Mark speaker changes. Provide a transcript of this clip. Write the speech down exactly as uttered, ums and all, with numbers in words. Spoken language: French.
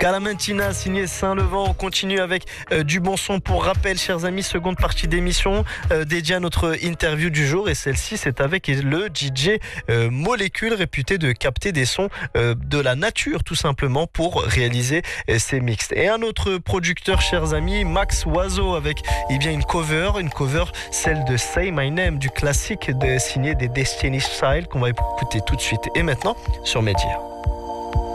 Speaker 1: Calamantina, signé Saint-Levant. On continue avec euh, du bon son. Pour rappel, chers amis, seconde partie d'émission euh, dédiée à notre interview du jour. Et celle-ci, c'est avec le D J euh, Molécule, réputé de capter des sons euh, de la nature, tout simplement, pour réaliser euh, ces mixes. Et un autre producteur, chers amis, Max Oiseau, avec eh bien, une cover, une cover, celle de Say My Name, du classique de, signé des Destiny's Child, qu'on va écouter tout de suite et maintenant sur Média.